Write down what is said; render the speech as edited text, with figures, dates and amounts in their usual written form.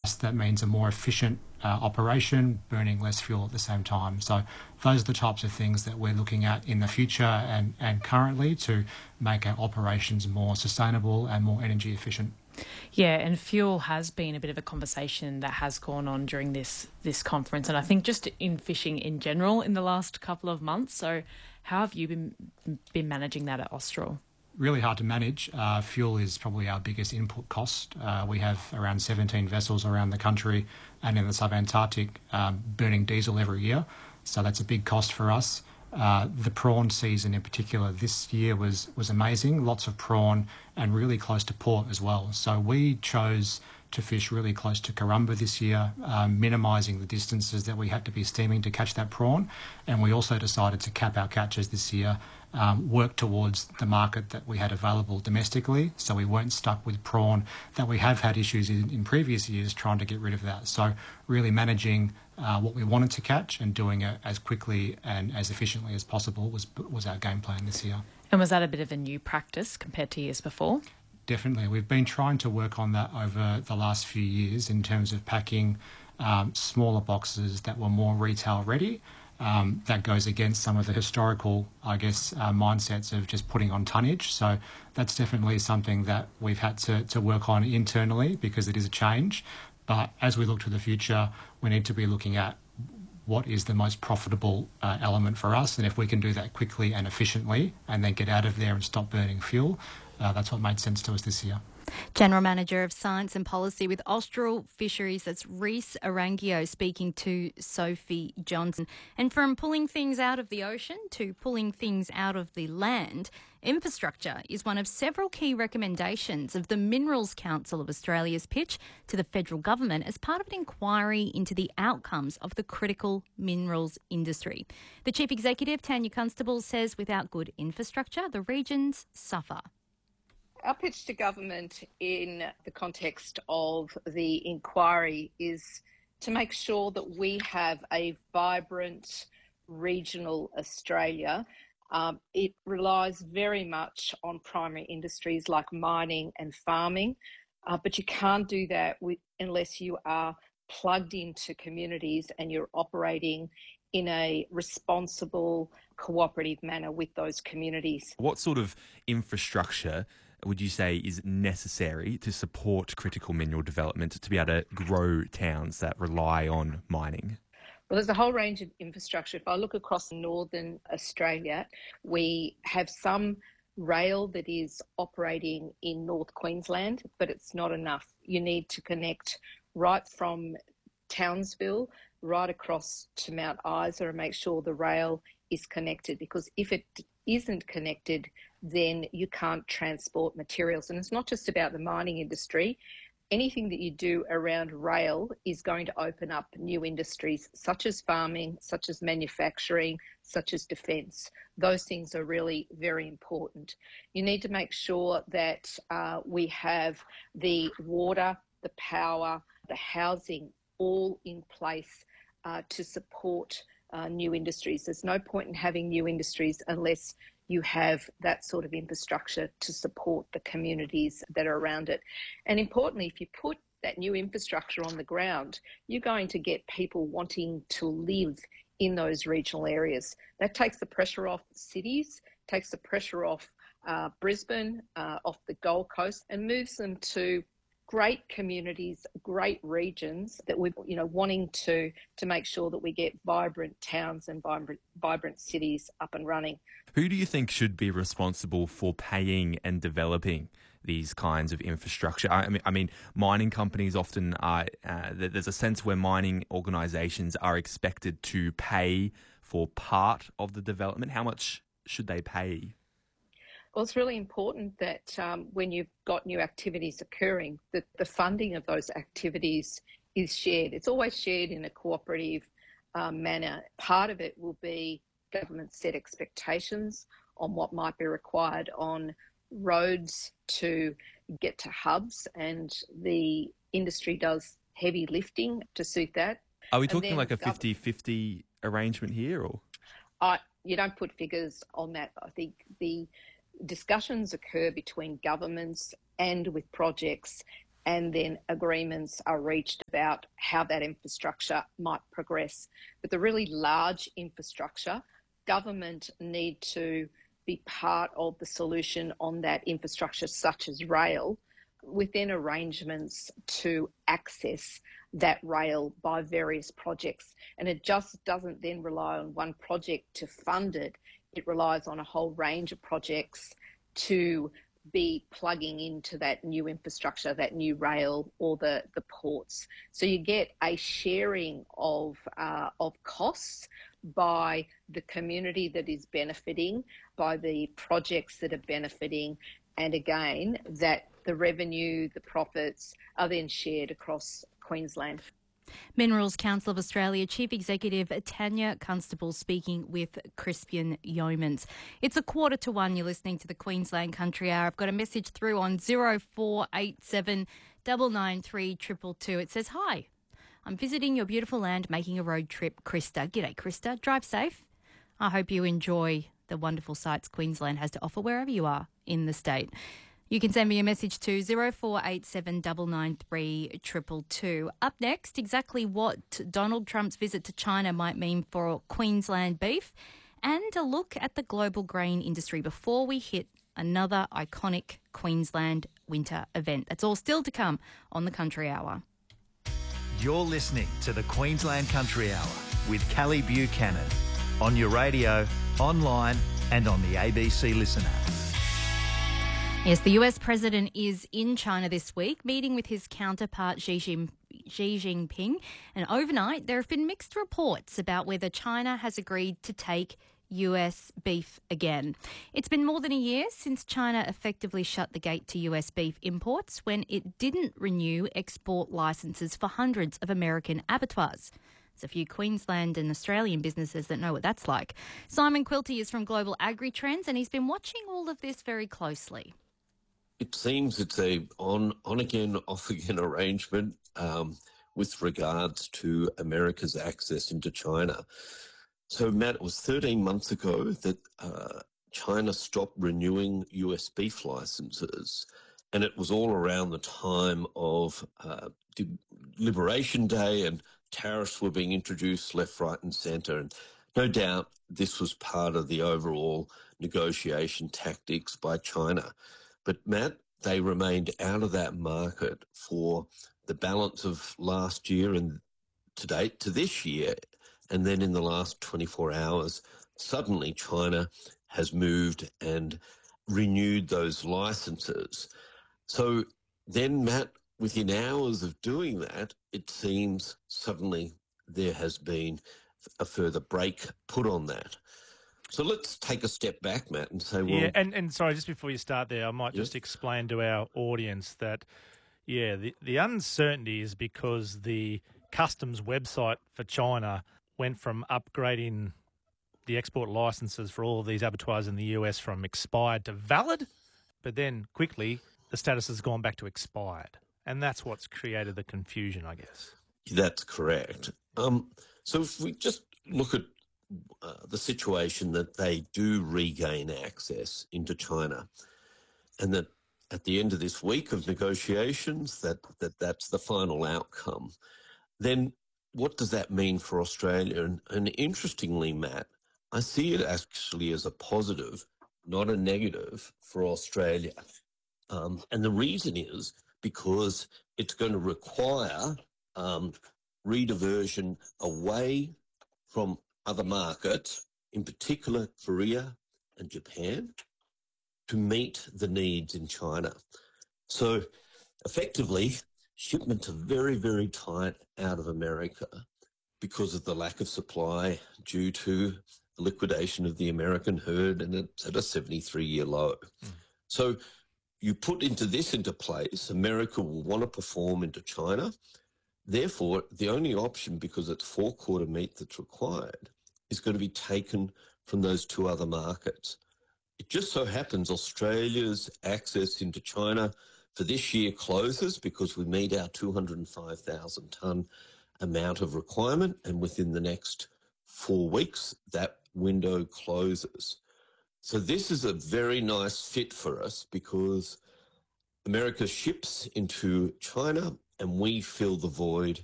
That means a more efficient operation, burning less fuel at the same time. So those are the types of things that we're looking at in the future and currently to make our operations more sustainable and more energy efficient. Yeah, and fuel has been a bit of a conversation that has gone on during this conference, and I think just in fishing in general in the last couple of months. So how have you been managing that at Austral? Really hard to manage. Fuel is probably our biggest input cost. We have around 17 vessels around the country and in the sub-Antarctic burning diesel every year. So that's a big cost for us. The prawn season in particular this year was amazing. Lots of prawn and really close to port as well. So we chose to fish really close to Karumba this year, minimising the distances that we had to be steaming to catch that prawn. And we also decided to cap our catches this year, work towards the market that we had available domestically, so we weren't stuck with prawn that we have had issues in previous years trying to get rid of that. So really managing what we wanted to catch and doing it as quickly and as efficiently as possible was our game plan this year. And was that a bit of a new practice compared to years before? Definitely. We've been trying to work on that over the last few years in terms of packing smaller boxes that were more retail ready. That goes against some of the historical, mindsets of just putting on tonnage. So that's definitely something that we've had to work on internally because it is a change. But as we look to the future, we need to be looking at what is the most profitable element for us. And if we can do that quickly and efficiently and then get out of there and stop burning fuel, that's what made sense to us this year. General Manager of Science and Policy with Austral Fisheries, that's Reese Arangio speaking to Sophie Johnson. And from pulling things out of the ocean to pulling things out of the land, infrastructure is one of several key recommendations of the Minerals Council of Australia's pitch to the federal government as part of an inquiry into the outcomes of the critical minerals industry. The Chief Executive, Tanya Constable, says without good infrastructure, the regions suffer. Our pitch to government in the context of the inquiry is to make sure that we have a vibrant regional Australia. It relies very much on primary industries like mining and farming, but you can't do that unless you are plugged into communities and you're operating in a responsible, cooperative manner with those communities. What sort of infrastructure would you say is necessary to support critical mineral development to be able to grow towns that rely on mining? Well, there's a whole range of infrastructure. If I look across northern Australia, we have some rail that is operating in North Queensland, but it's not enough. You need to connect right from Townsville right across to Mount Isa and make sure the rail is connected, because if it isn't connected, then you can't transport materials. And it's not just about the mining industry. Anything that you do around rail is going to open up new industries, such as farming, such as manufacturing, such as defence. Those things are really very important. You need to make sure that we have the water, the power, the housing all in place to support new industries. There's no point in having new industries unless you have that sort of infrastructure to support the communities that are around it. And importantly, if you put that new infrastructure on the ground, you're going to get people wanting to live in those regional areas. That takes the pressure off cities, takes the pressure off Brisbane, off the Gold Coast, and moves them to great communities, great regions that we're wanting to make sure that we get vibrant towns and vibrant cities up and running. Who do you think should be responsible for paying and developing these kinds of infrastructure? I mean, mining companies often are, there's a sense where mining organisations are expected to pay for part of the development. How much should they pay? Well, it's really important that when you've got new activities occurring, that the funding of those activities is shared. It's always shared in a cooperative manner. Part of it will be government set expectations on what might be required on roads to get to hubs, and the industry does heavy lifting to suit that. Are we talking like a 50-50 arrangement here, or? You don't put figures on that. I think the discussions occur between governments and with projects, and then agreements are reached about how that infrastructure might progress. But the really large infrastructure, government need to be part of the solution on that infrastructure, such as rail, within arrangements to access that rail by various projects. And it just doesn't then rely on one project to fund it. It relies on a whole range of projects to be plugging into that new infrastructure, that new rail or the ports. So you get a sharing of costs by the community that is benefiting, by the projects that are benefiting, and again, that the revenue, the profits are then shared across Queensland. Minerals Council of Australia Chief Executive Tanya Constable speaking with Crispian Yeomans. It's 1:45. You're listening to the Queensland Country Hour. I've got a message through on 0487 993 222. It says, "Hi, I'm visiting your beautiful land, making a road trip. Krista." G'day, Krista. Drive safe. I hope you enjoy the wonderful sights Queensland has to offer wherever you are in the state. You can send me a message to 0487 993 222. Up next, exactly what Donald Trump's visit to China might mean for Queensland beef, and a look at the global grain industry before we hit another iconic Queensland winter event. That's all still to come on the Country Hour. You're listening to the Queensland Country Hour with Callie Buchanan on your radio, online and on the ABC Listen app. Yes, the US president is in China this week, meeting with his counterpart Xi Jinping. And overnight, there have been mixed reports about whether China has agreed to take US beef again. It's been more than a year since China effectively shut the gate to US beef imports when it didn't renew export licences for hundreds of American abattoirs. There's a few Queensland and Australian businesses that know what that's like. Simon Quilty is from Global Agri Trends, and he's been watching all of this very closely. It seems it's a on-again, off-again arrangement with regards to America's access into China. So, Matt, it was 13 months ago that China stopped renewing US beef licenses, and it was all around the time of Liberation Day, and tariffs were being introduced left, right and centre. And no doubt this was part of the overall negotiation tactics by China. But, Matt, they remained out of that market for the balance of last year and to date to this year. And then in the last 24 hours, suddenly China has moved and renewed those licenses. So then, Matt, within hours of doing that, it seems suddenly there has been a further break put on that. So let's take a step back, Matt, and say, well... Yeah, and sorry, just before you start there, I might just explain to our audience that, the uncertainty is because the customs website for China went from upgrading the export licenses for all of these abattoirs in the US from expired to valid, but then quickly the status has gone back to expired. And that's what's created the confusion, I guess. That's correct. So if we just look at the situation that they do regain access into China, and that at the end of this week of negotiations, that's the final outcome, then what does that mean for Australia? And interestingly, Matt, I see it actually as a positive, not a negative for Australia. And the reason is because it's going to require rediversion away from other markets, in particular Korea and Japan, to meet the needs in China. So effectively, shipments are very, very tight out of America because of the lack of supply due to the liquidation of the American herd, and it's at a 73-year low. So you put into place, America will want to perform into China. Therefore, the only option, because it's forequarter meat that's required, is going to be taken from those two other markets. It just so happens Australia's access into China for this year closes because we meet our 205,000 tonne amount of requirement, and within the next 4 weeks, that window closes. So this is a very nice fit for us because America ships into China and we fill the void